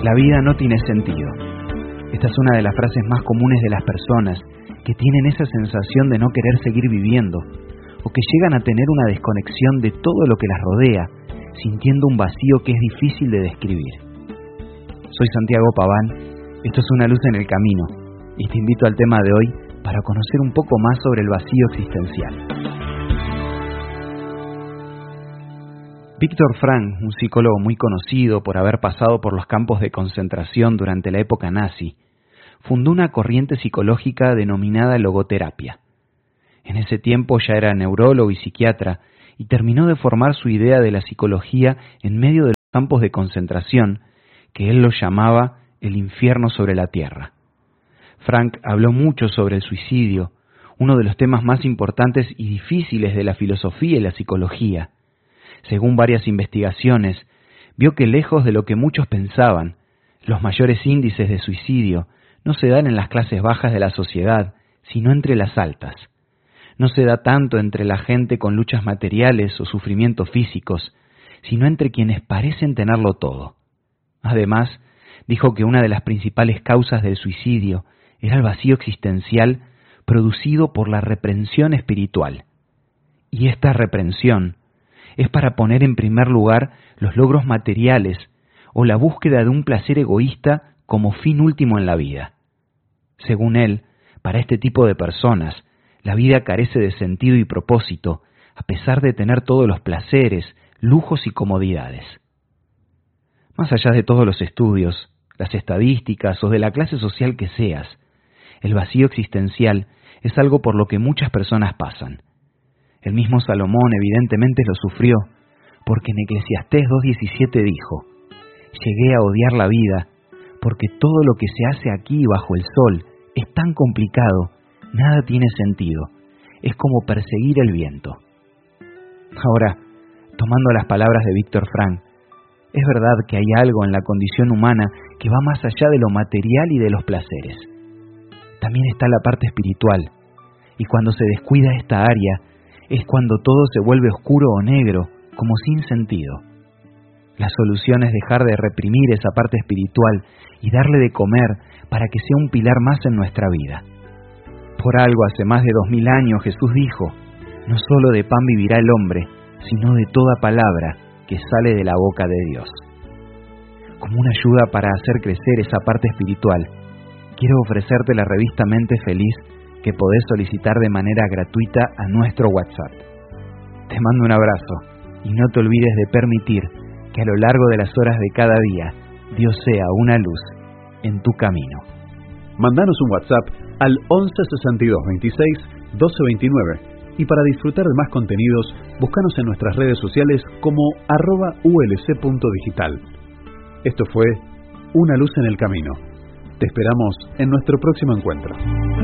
La vida no tiene sentido. Esta es una de las frases más comunes de las personas que tienen esa sensación de no querer seguir viviendo, o que llegan a tener una desconexión de todo lo que las rodea, sintiendo un vacío que es difícil de describir. Soy Santiago Paván, esto es Una luz en el camino, y te invito al tema de hoy para conocer un poco más sobre el vacío existencial. Viktor Frankl, un psicólogo muy conocido por haber pasado por los campos de concentración durante la época nazi, fundó una corriente psicológica denominada logoterapia. En ese tiempo ya era neurólogo y psiquiatra y terminó de formar su idea de la psicología en medio de los campos de concentración, que él lo llamaba el infierno sobre la tierra. Frankl habló mucho sobre el suicidio, uno de los temas más importantes y difíciles de la filosofía y la psicología. Según varias investigaciones, vio que lejos de lo que muchos pensaban, los mayores índices de suicidio no se dan en las clases bajas de la sociedad, sino entre las altas. No se da tanto entre la gente con luchas materiales o sufrimientos físicos, sino entre quienes parecen tenerlo todo. Además, dijo que una de las principales causas del suicidio era el vacío existencial producido por la reprensión espiritual. Y esta reprensión es para poner en primer lugar los logros materiales o la búsqueda de un placer egoísta como fin último en la vida. Según él, para este tipo de personas, la vida carece de sentido y propósito, a pesar de tener todos los placeres, lujos y comodidades. Más allá de todos los estudios, las estadísticas o de la clase social que seas, el vacío existencial es algo por lo que muchas personas pasan. El mismo Salomón evidentemente lo sufrió, porque en Eclesiastés 2:17 dijo: «Llegué a odiar la vida, porque todo lo que se hace aquí bajo el sol es tan complicado, nada tiene sentido, es como perseguir el viento». Ahora, tomando las palabras de Viktor Frankl, es verdad que hay algo en la condición humana que va más allá de lo material y de los placeres. También está la parte espiritual, y cuando se descuida esta área, es cuando todo se vuelve oscuro o negro, como sin sentido. La solución es dejar de reprimir esa parte espiritual y darle de comer para que sea un pilar más en nuestra vida. Por algo, hace más de 2000 años Jesús dijo: «No solo de pan vivirá el hombre, sino de toda palabra que sale de la boca de Dios». Como una ayuda para hacer crecer esa parte espiritual, quiero ofrecerte la revista Mente Feliz, que podés solicitar de manera gratuita a nuestro WhatsApp. Te mando un abrazo y no te olvides de permitir que a lo largo de las horas de cada día Dios sea una luz en tu camino. Mandanos un WhatsApp al 11 62 26 12 29 y para disfrutar de más contenidos, búscanos en nuestras redes sociales como @ulc.digital. Esto fue Una luz en el camino. Te esperamos en nuestro próximo encuentro.